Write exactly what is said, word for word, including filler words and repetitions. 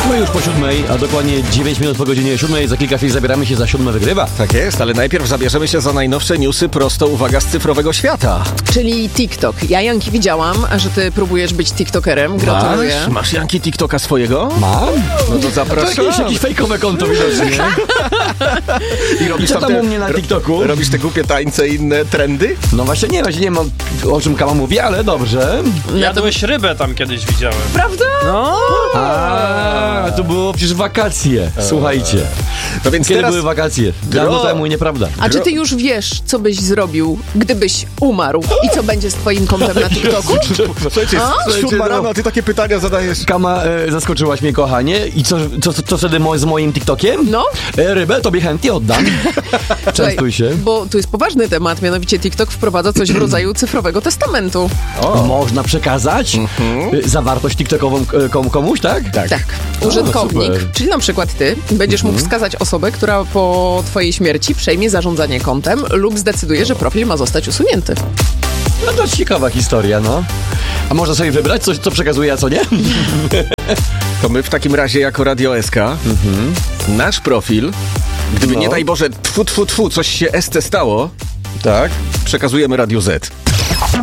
No już po siódmej, a dokładnie dziewięć minut po godzinie siódmej, za kilka chwil zabieramy się za siódme wygrywa. Tak jest, ale najpierw zabierzemy się za najnowsze newsy prosto, uwaga, z cyfrowego świata. Czyli TikTok. Ja, Janki, widziałam, że ty próbujesz być tiktokerem. Gratuluję. Masz, masz Janki TikToka swojego? Mam? No to To zapraszam. jakieś, jakieś fejkowe konto widocznie. I robisz I co tam te- u mnie na ro- TikToku? Robisz te głupie tańce i inne trendy? No właśnie nie, właśnie nie wiem o, o czym Kama mówi, ale dobrze. Jadłeś rybę tam kiedyś widziałem. Prawda? No. A, to było przecież wakacje. Słuchajcie. No więc Kiedy teraz... były wakacje? Dawno Dro- temu i nieprawda. A czy ty już wiesz, co byś zrobił, gdybyś umarł? I co będzie z twoim kontem na TikToku? Słuchajcie, Słuchajcie, siódma no. rano, a ty takie pytania zadajesz. Kama, e, zaskoczyłaś mnie, kochanie. I co, co, co, co wtedy mo- z moim TikTokiem? No. E, rybę tobie chętnie oddam. Częstuj się. Bo tu jest poważny temat, mianowicie TikTok wprowadza coś w rodzaju cyfrowego testamentu. Można przekazać e, zawartość TikTokową e, komu, komuś, tak? Tak. Użytkownik, super. czyli na przykład ty, będziesz mógł wskazać osobę, która po twojej śmierci przejmie zarządzanie kontem lub zdecyduje, że profil ma zostać usunięty. No to ciekawa historia, no. A można sobie wybrać, coś, co przekazuje, a co nie? To my w takim razie jako Radio S K, nasz profil, gdyby No. nie daj Boże, tfu, tfu, tfu, coś się S T stało, Tak. przekazujemy Radiu Z.